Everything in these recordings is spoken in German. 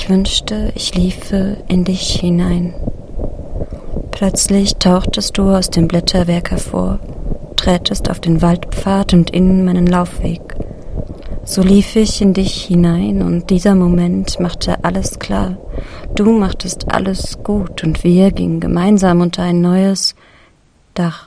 Ich wünschte, ich liefe in dich hinein. Plötzlich tauchtest du aus dem Blätterwerk hervor, trätest auf den Waldpfad und in meinen Laufweg. So lief ich in dich hinein und dieser Moment machte alles klar. Du machtest alles gut und wir gingen gemeinsam unter ein neues Dach.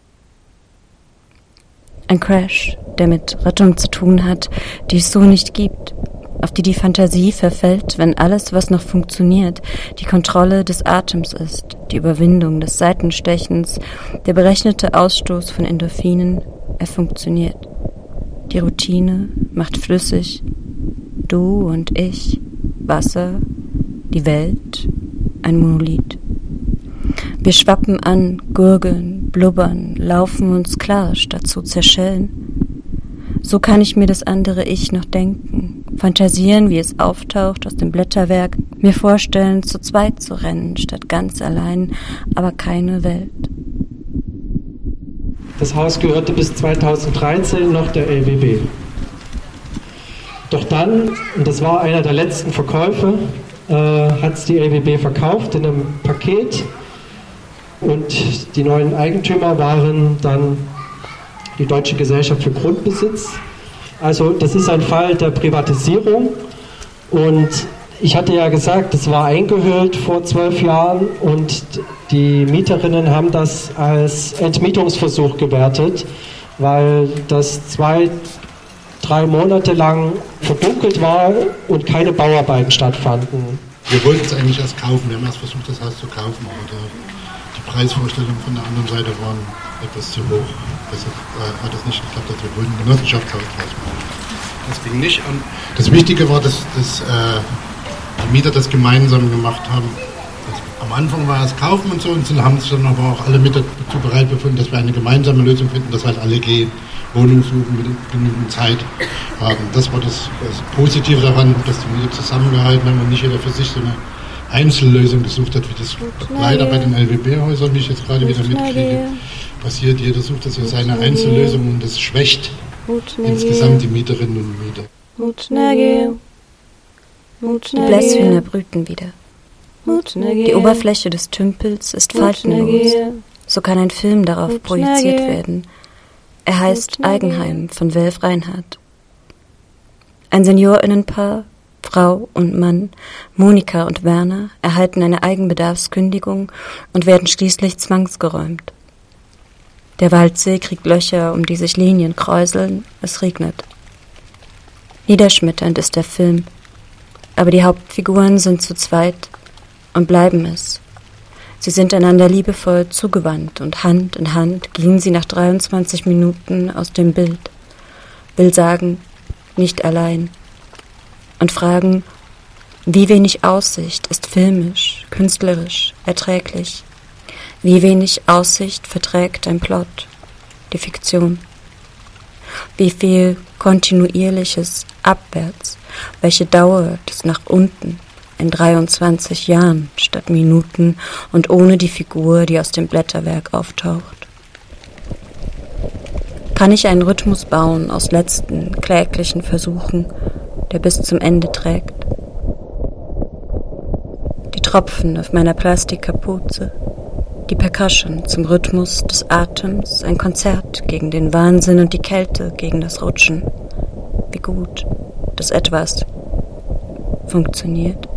Ein Crash, der mit Rettung zu tun hat, die es so nicht gibt, auf die Fantasie verfällt, wenn alles, was noch funktioniert, die Kontrolle des Atems ist, die Überwindung des Seitenstechens, der berechnete Ausstoß von Endorphinen, er funktioniert. Die Routine macht flüssig, du und ich, Wasser, die Welt, ein Monolith. Wir schwappen an, gurgeln, blubbern, laufen uns klar, statt zu zerschellen. So kann ich mir das andere Ich noch denken, fantasieren, wie es auftaucht aus dem Blätterwerk, mir vorstellen, zu zweit zu rennen, statt ganz allein, aber keine Welt. Das Haus gehörte bis 2013 noch der LWB. Doch dann, und das war einer der letzten Verkäufe, hat es die LWB verkauft in einem Paket und die neuen Eigentümer waren dann die Deutsche Gesellschaft für Grundbesitz. Also das ist ein Fall der Privatisierung und ich hatte ja gesagt, es war eingehüllt vor 12 Jahren und die Mieterinnen haben das als Entmietungsversuch gewertet, weil das 2-3 Monate lang verdunkelt war und keine Bauarbeiten stattfanden. Wir wollten es eigentlich erst kaufen, wir haben erst versucht, das Haus zu kaufen, aber die Preisvorstellungen von der anderen Seite waren etwas zu hoch. Deshalb hat es nicht geklappt, dass wir wollten ein Genossenschaftshaus draus machen. Das ging nicht an. Das Wichtige war, dass die Mieter das gemeinsam gemacht haben. Am Anfang war es kaufen und so, und haben sich dann aber auch alle mit dazu bereit befunden, dass wir eine gemeinsame Lösung finden, dass halt alle gehen, Wohnungen suchen, mit genügend Zeit haben. Das war das Positive daran, dass die Mieter zusammengehalten haben und nicht jeder für sich so eine Einzellösung gesucht hat, wie das leider bei den LWB-Häusern, wie ich jetzt gerade wieder mitkriege, passiert. Jeder sucht das ja seine Einzellösung und das schwächt insgesamt die Mieterinnen und Mieter. Die Blässhühner brüten wieder. Die Oberfläche des Tümpels ist faltenlos. So kann ein Film darauf projiziert werden. Er heißt Eigenheim von Welf Reinhardt. Ein Seniorinnenpaar, Frau und Mann, Monika und Werner, erhalten eine Eigenbedarfskündigung und werden schließlich zwangsgeräumt. Der Waldsee kriegt Löcher, um die sich Linien kräuseln, es regnet. Niederschmetternd ist der Film, aber die Hauptfiguren sind zu zweit und bleiben es. Sie sind einander liebevoll zugewandt und Hand in Hand gehen sie nach 23 Minuten aus dem Bild, will sagen, nicht allein, und fragen, wie wenig Aussicht ist filmisch, künstlerisch, erträglich, wie wenig Aussicht verträgt ein Plot, die Fiktion, wie viel kontinuierliches abwärts, welche Dauer des nach unten, in 23 Jahren statt Minuten und ohne die Figur, die aus dem Blätterwerk auftaucht. Kann ich einen Rhythmus bauen aus letzten, kläglichen Versuchen, der bis zum Ende trägt? Die Tropfen auf meiner Plastikkapuze, die Percussion zum Rhythmus des Atems, ein Konzert gegen den Wahnsinn und die Kälte gegen das Rutschen. Wie gut, dass etwas funktioniert.